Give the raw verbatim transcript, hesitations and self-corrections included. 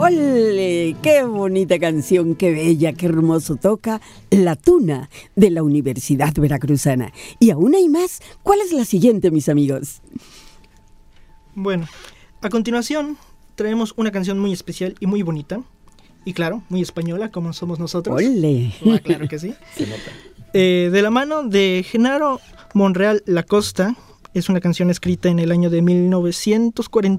¡Ole! ¡Qué bonita canción! ¡Qué bella! ¡Qué hermoso toca! La Tuna, de la Universidad Veracruzana. Y aún hay más. ¿Cuál es la siguiente, mis amigos? Bueno, a continuación traemos una canción muy especial y muy bonita. Y claro, muy española, como somos nosotros. ¡Ole! Ah, claro que sí. Se nota. Eh, de la mano de Genaro Monreal Lacosta. Es una canción escrita en el año de mil novecientos cuarenta